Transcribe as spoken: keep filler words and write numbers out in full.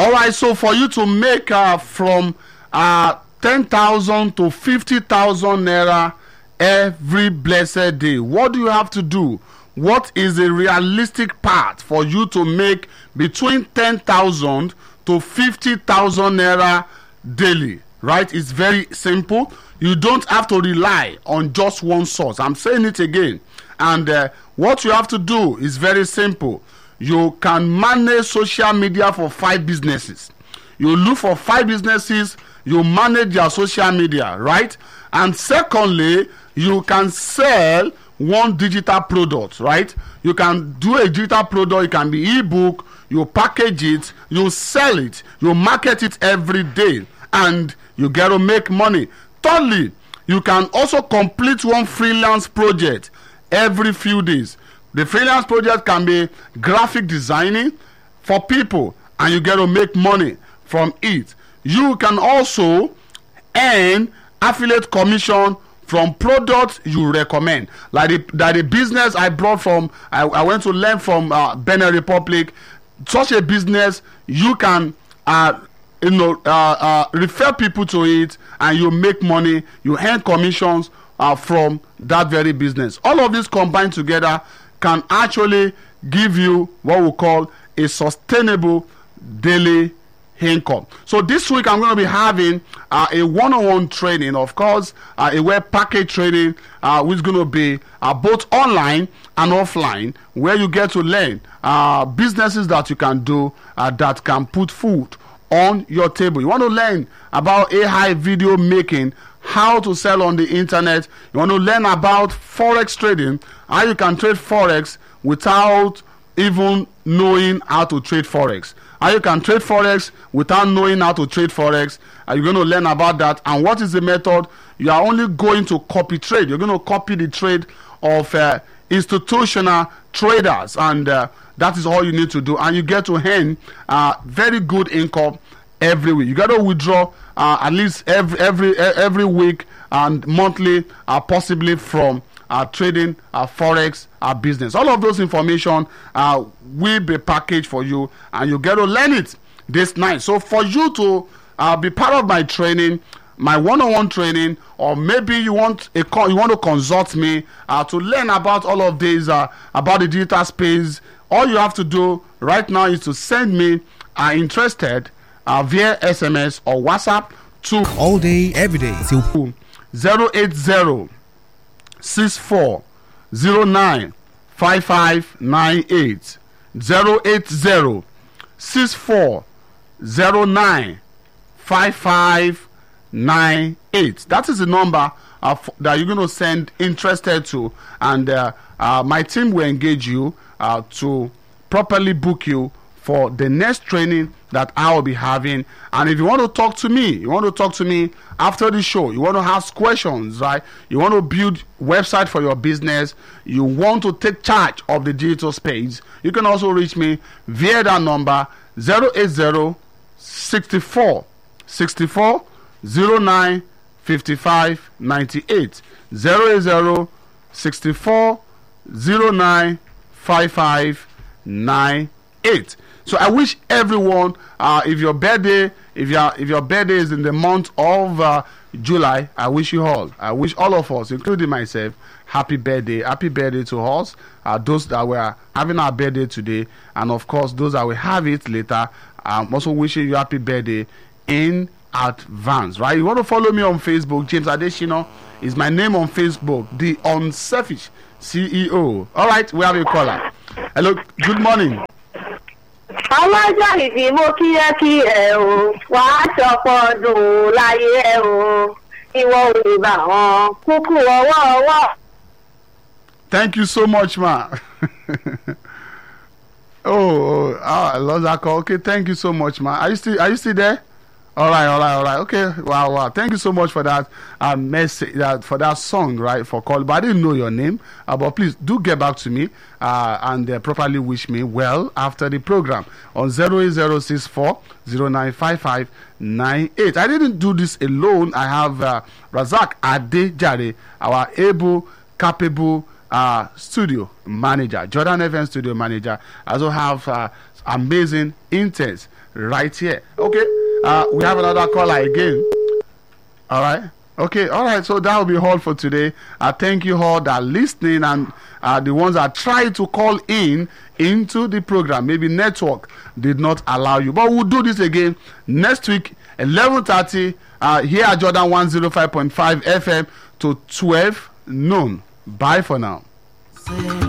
All right, so for you to make uh, from uh, ten thousand to fifty thousand naira every blessed day, what do you have to do? What is a realistic path for you to make between ten thousand to fifty thousand naira daily? Right? It's very simple. You don't have to rely on just one source. I'm saying it again. And uh, what you have to do is very simple. You can manage social media for five businesses. You look for five businesses, you manage your social media, right? And secondly, you can sell one digital product, right? You can do a digital product, it can be ebook, you package it, you sell it, you market it every day, and you get to make money. Thirdly, you can also complete one freelance project every few days. The freelance project can be graphic designing for people, and you get to make money from it. You can also earn affiliate commission from products you recommend. Like the, like the business I brought from, I, I went to learn from uh, Benin Republic. Such a business, you can uh, you know, uh, uh, refer people to it, and you make money, you earn commissions uh, from that very business. All of this combined together can actually give you what we call a sustainable daily income. So this week I'm going to be having uh, a one-on-one training, of course, uh, a web package training, uh, which is going to be uh, both online and offline, where you get to learn uh, businesses that you can do uh, that can put food on your table. You want to learn about A I video making, how to sell on the internet. You want to learn about forex trading, how you can trade forex without even knowing how to trade forex. How you can trade forex without knowing how to trade forex. Are you going to learn about that? And what is the method? You are only going to copy trade. You're going to copy the trade of uh, institutional traders, and uh, that is all you need to do. And you get to earn uh, very good income every week. You got to withdraw uh, at least every every every week and monthly, uh, possibly from uh, trading uh, forex uh, business. All of those information uh, will be packaged for you, and you get to learn it this night. So for you to uh, be part of my training, my one-on-one training, or maybe you want a call, you want to consult me uh, to learn about all of this uh, about the digital space, all you have to do right now is to send me uh, interested uh, via S M S or WhatsApp to all day, every day zero eight zero six four zero nine five five nine eight zero eight zero six four zero nine five five nine eight. That is the number uh, f- that you're going to send interested to, and uh, uh, my team will engage you uh, to properly book you for the next training that I will be having. And if you want to talk to me, you want to talk to me after the show, you want to ask questions, right? You want to build website for your business, you want to take charge of the digital space, you can also reach me via that number zero eight zero six four six four zero nine five five nine eight zero eight zero six four zero nine five five nine eight. So I wish everyone, uh, if your birthday, if your if your birthday is in the month of uh, July, I wish you all, I wish all of us, including myself, happy birthday, happy birthday to us. Uh, those that were having our birthday today, and of course those that will have it later. I'm also wishing you happy birthday in advance, right? You want to follow me on Facebook? James Adeshino is my name on Facebook, the Unselfish C E O. All right, we have a caller. Hello, good morning. ọlọ́jọ́ ìbí mo kí ẹ kí ẹ o wàá ṣọpọ̀ dùn láyé ẹ o ìwọ ò lè bà wọn kúkú ọwọ́ ọwọ́. Thank you so much, ma. oh, oh, I lost that call. Okay, thank you so much, ma. Are you still Are you still there? All right, all right, all right. Okay, wow, wow. Thank you so much for that uh, message, uh, for that song, right? For call, but I didn't know your name. Uh, but please do get back to me uh, and uh, properly wish me well after the program on zero eight zero six four zero nine five five nine eight. I didn't do this alone. I have uh, Razak Adejare, our able, capable uh, studio manager, Jordan F M studio manager. I also have uh, amazing interns right here. Okay, uh, we have another caller again. All right. Okay, all right. So that will be all for today. I thank you all that are listening and uh, the ones that try to call in into the program. Maybe network did not allow you, but we'll do this again next week, eleven thirty, uh, here at Jordan one oh five point five F M to twelve noon. Bye for now.